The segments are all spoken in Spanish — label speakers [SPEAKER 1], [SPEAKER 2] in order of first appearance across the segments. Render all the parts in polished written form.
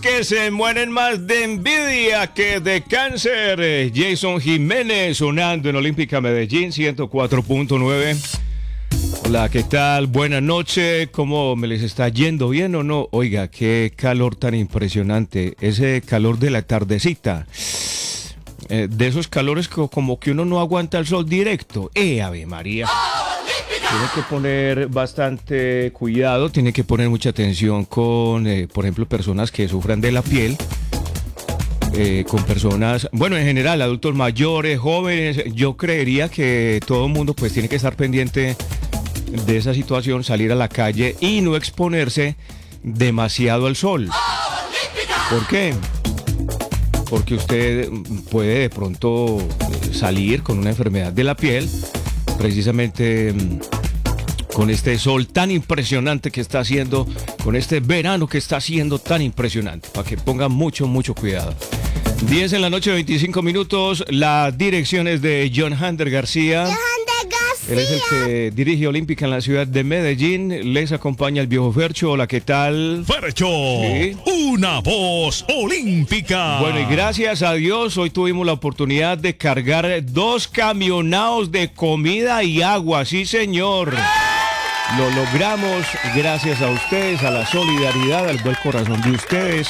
[SPEAKER 1] que se mueren más de envidia que de cáncer. Jason Jiménez sonando en Olímpica Medellín 104.9. Hola, ¿qué tal? Buenas noches. ¿Cómo me les está yendo? ¿Bien o no? Oiga, qué calor tan impresionante. Ese calor de la tardecita. De esos calores como que uno no aguanta el sol directo. Ave María. Tiene que poner bastante cuidado, tiene que poner mucha atención con, por ejemplo, personas que sufran de la piel, con personas, bueno, en general, adultos mayores, jóvenes. Yo creería que todo el mundo pues tiene que estar pendiente de esa situación, salir a la calle y no exponerse demasiado al sol. ¿Por qué? Porque usted puede de pronto salir con una enfermedad de la piel, precisamente con este sol tan impresionante que está haciendo, con este verano que está haciendo tan impresionante, para que pongan mucho cuidado. 10 en la noche, 25 minutos, la dirección es de John Hander García. Él es el que dirige Olímpica en la ciudad de Medellín. Les acompaña el viejo Fercho. Hola, ¿qué tal?
[SPEAKER 2] Fercho, ¿sí? Una voz olímpica.
[SPEAKER 1] Bueno, y gracias a Dios, hoy tuvimos la oportunidad de cargar 2 camionados de comida y agua. Sí, señor. Lo logramos gracias a ustedes, a la solidaridad, al buen corazón de ustedes,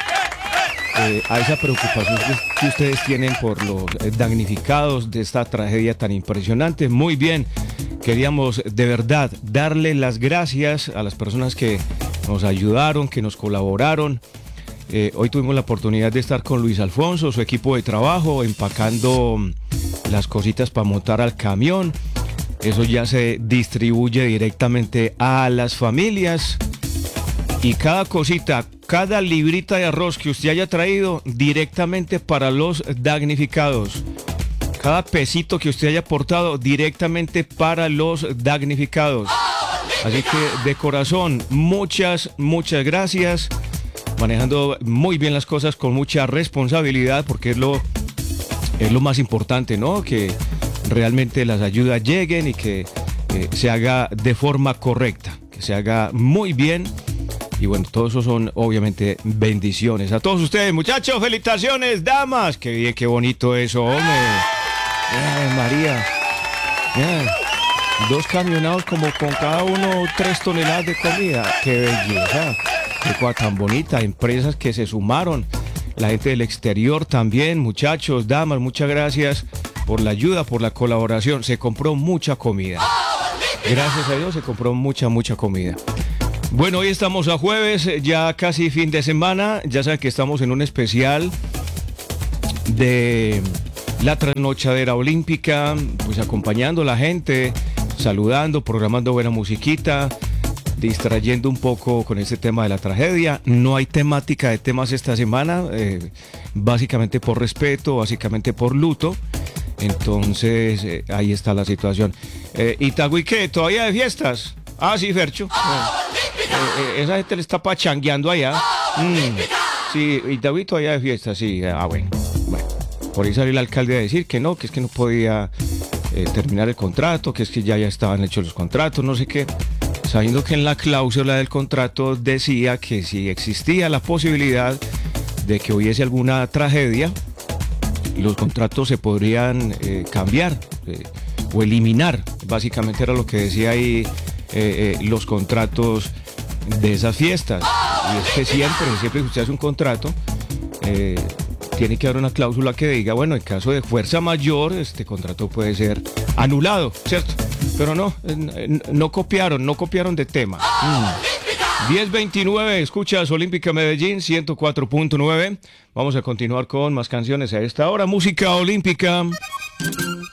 [SPEAKER 1] a esa preocupación que ustedes tienen por los damnificados de esta tragedia tan impresionante. Muy bien, queríamos de verdad darle las gracias a las personas que nos ayudaron, que nos colaboraron. Hoy tuvimos la oportunidad de estar con Luis Alfonso, su equipo de trabajo, empacando las cositas para montar al camión. Eso ya se distribuye directamente a las familias. Y cada cosita, cada librita de arroz que usted haya traído, directamente para los damnificados. Cada pesito que usted haya aportado, directamente para los damnificados. Así que de corazón, muchas gracias. Manejando muy bien las cosas con mucha responsabilidad, porque es lo más importante, ¿no? Que realmente las ayudas lleguen y que se haga de forma correcta, que se haga muy bien. Y bueno, todo eso son obviamente bendiciones. A todos ustedes, muchachos, felicitaciones, damas. Qué bien, qué bonito eso, hombre. María. 2 camionados como con cada uno 3 toneladas de comida. Qué belleza. Qué cosa tan bonita. Empresas que se sumaron. La gente del exterior también, muchachos, damas, muchas gracias por la ayuda, por la colaboración. Se compró mucha comida. Gracias a Dios se compró mucha comida. Bueno, hoy estamos a jueves, ya casi fin de semana. Ya saben que estamos en un especial de la trasnochadera olímpica, pues acompañando a la gente, saludando, programando buena musiquita, distrayendo un poco con este tema de la tragedia. No hay temática de temas esta semana, básicamente por respeto, básicamente por luto. Entonces, ahí está la situación. Itagüí, ¿qué? ¿Todavía de fiestas? Ah, sí, Fercho. Esa gente le está pachangueando allá. Sí, Itagüí todavía de fiestas, sí. Bueno. Por ahí salió el alcalde a decir que no, que es que no podía terminar el contrato, que es que ya estaban hechos los contratos, no sé qué. Sabiendo que en la cláusula del contrato decía que si existía la posibilidad de que hubiese alguna tragedia, los contratos se podrían cambiar o eliminar. Básicamente era lo que decía ahí los contratos de esas fiestas. Y es que siempre que usted hace un contrato, tiene que haber una cláusula que diga, bueno, en caso de fuerza mayor, este contrato puede ser anulado, ¿cierto? Pero no copiaron de tema. 10:29, escuchas Olímpica Medellín 104.9. Vamos a continuar con más canciones a esta hora. Música olímpica.